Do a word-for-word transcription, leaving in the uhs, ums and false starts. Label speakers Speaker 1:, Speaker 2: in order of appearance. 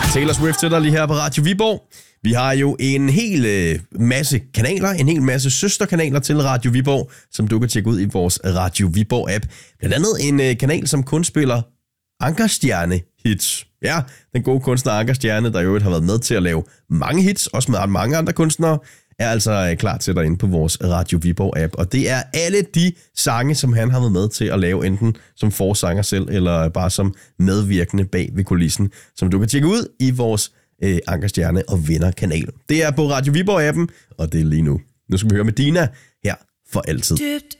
Speaker 1: Taylor Swift til dig lige her på Radio Viborg. Vi har jo en hel øh, masse kanaler, en hel masse søsterkanaler til Radio Viborg, som du kan tjekke ud i vores Radio Viborg-app. Blandt andet en øh, kanal, som kun spiller Ankerstjerne-hits. Ja, den gode kunstner Ankerstjerne, der jo har været med til at lave mange hits, også med mange andre kunstnere, er altså øh, klar til dig inde på vores Radio Viborg-app. Og det er alle de sange, som han har været med til at lave, enten som forsanger selv, eller bare som medvirkende bag ved kulissen, som du kan tjekke ud i vores øh, Ankerstjerne og Venner-kanal. Det er på Radio Viborg-appen, og det er lige nu. Nu skal vi høre Medina her for altid.